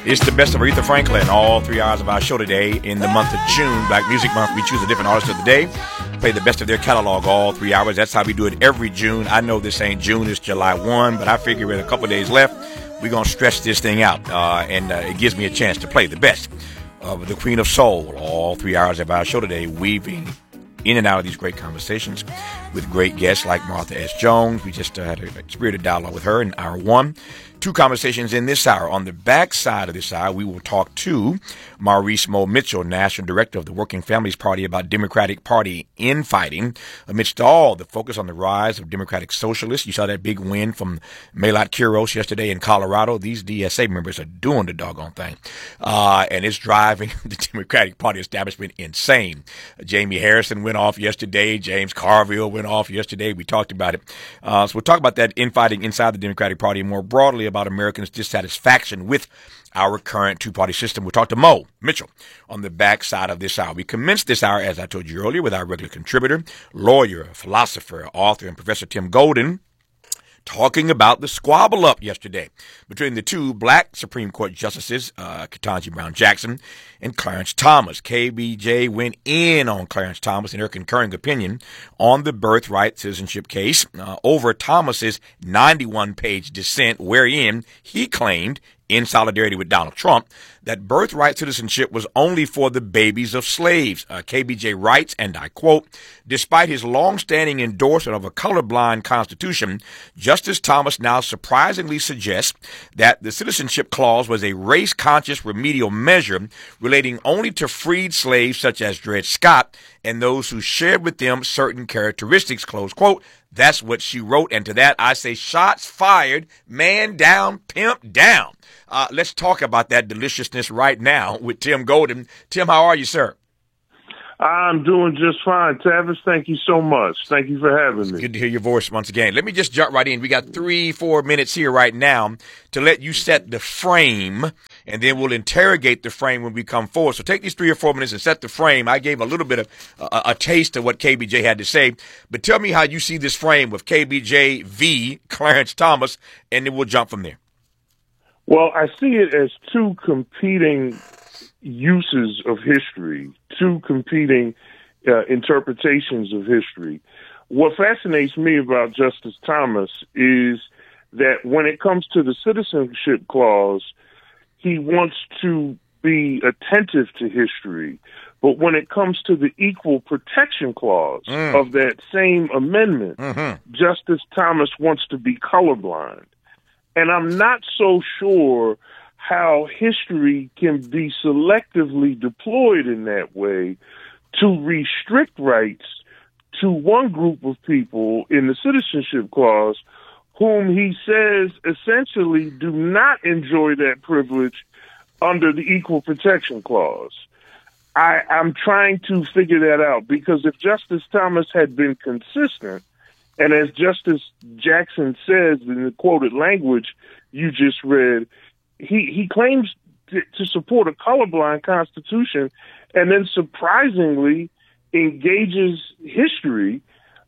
It's the best of Aretha Franklin, all 3 hours of our show today in the month of June. Black Music Month, we choose a different artist of the day, play the best of their catalog all 3 hours. That's how we do it every June. I know this ain't June, it's July 1, but I figure with a couple of days left, we're going to stretch this thing out, and it gives me a chance to play the best of the Queen of Soul, all 3 hours of our show today, weaving in and out of these great conversations with great guests like Martha S. Jones. We just had a spirited dialogue with her in hour one. 2 conversations in this hour. On the back side of this hour, we will talk to Maurice Mo Mitchell, National Director of the Working Families Party, about Democratic Party infighting. Amidst all the focus on the rise of Democratic Socialists, you saw that big win from Malat Quiros yesterday in Colorado. These DSA members are doing the doggone thing. And it's driving the Democratic Party establishment insane. Jamie Harrison went off yesterday. James Carville went off yesterday. We talked about it. So we'll talk about that infighting inside the Democratic Party and more broadly about Americans' dissatisfaction with our current two-party system. We'll talk to Mo Mitchell on the back side of this hour. We commenced this hour, as I told you earlier, with our regular contributor, lawyer, philosopher, author, and Professor Tim Golden, talking about the squabble up yesterday between the 2 black Supreme Court justices, Ketanji Brown Jackson and Clarence Thomas. KBJ went in on Clarence Thomas in her concurring opinion on the birthright citizenship case over Thomas's 91-page dissent, wherein he claimed, in solidarity with Donald Trump, that birthright citizenship was only for the babies of slaves. KBJ writes, and I quote, "Despite his long-standing endorsement of a colorblind constitution, Justice Thomas now surprisingly suggests that the citizenship clause was a race-conscious remedial measure relating only to freed slaves such as Dred Scott and those who shared with them certain characteristics," close quote. That's what she wrote, and to that I say shots fired, man down, pimp down. Let's talk about that deliciousness right now with Tim Golden. Tim, how are you, sir? I'm doing just fine, Tavis. Thank you so much. Thank you for having me. Good to hear your voice once again. Let me just jump right in. We got 3-4 minutes here right now to let you set the frame, and then we'll interrogate the frame when we come forward. So take these 3 or 4 minutes and set the frame. I gave a little bit of a taste of what KBJ had to say, but tell me how you see this frame with KBJ v. Clarence Thomas, and then we'll jump from there. Well, I see it as 2 competing uses of history, 2 competing interpretations of history. What fascinates me about Justice Thomas is that when it comes to the citizenship clause, he wants to be attentive to history. But when it comes to the equal protection clause of that same amendment, Justice Thomas wants to be colorblind. And I'm not so sure how history can be selectively deployed in that way to restrict rights to one group of people in the citizenship clause whom he says essentially do not enjoy that privilege under the equal protection clause. I'm trying to figure that out, because if Justice Thomas had been consistent, and as Justice Jackson says in the quoted language you just read, he claims to support a colorblind constitution and then surprisingly engages history,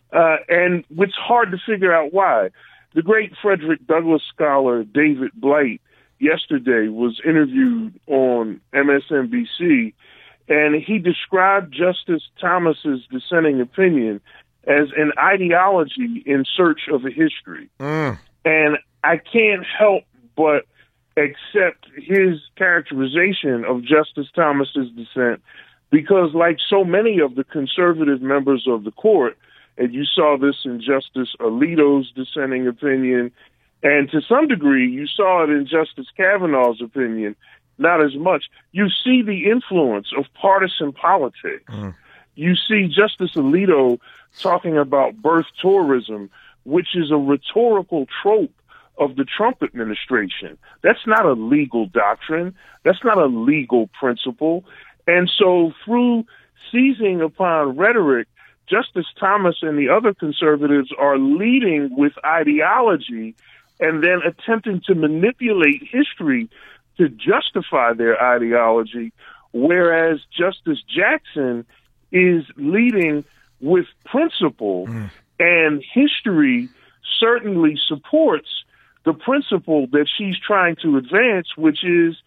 and it's hard to figure out why. The great Frederick Douglass scholar David Blight yesterday was interviewed on MSNBC, and he described Justice Thomas's dissenting opinion as an ideology in search of a history. And I can't help but accept his characterization of Justice Thomas's dissent, because like so many of the conservative members of the court, and you saw this in Justice Alito's dissenting opinion, and to some degree you saw it in Justice Kavanaugh's opinion, not as much, you see the influence of partisan politics. You see Justice Alito talking about birth tourism, which is a rhetorical trope of the Trump administration. That's not a legal doctrine. That's not a legal principle. And so through seizing upon rhetoric, Justice Thomas and the other conservatives are leading with ideology and then attempting to manipulate history to justify their ideology, whereas Justice Jackson is leading with principle, and history certainly supports the principle that she's trying to advance, which is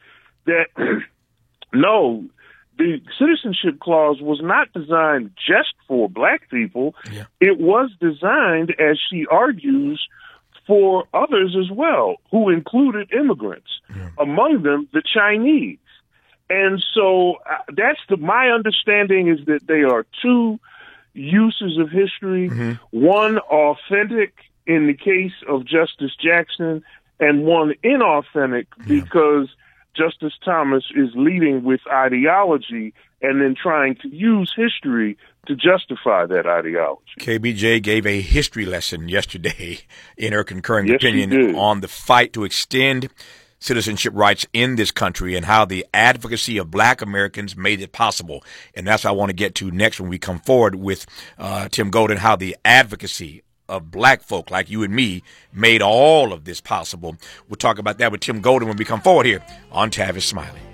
that no, the citizenship clause was not designed just for black people. Yeah. It was designed, as she argues, for others as well, who included immigrants, among them the Chinese. And so that's my understanding is that they are two uses of history, one authentic in the case of Justice Jackson and one inauthentic because Justice Thomas is leading with ideology and then trying to use history to justify that ideology. KBJ gave a history lesson yesterday in her concurring Yes, opinion on the fight to extend citizenship rights in this country and how the advocacy of black Americans made it possible. And that's what I want to get to next when we come forward with Tim Golden, how the advocacy of black folk like you and me made all of this possible. We'll talk about that with Tim Golden when we come forward here on Tavis Smiley.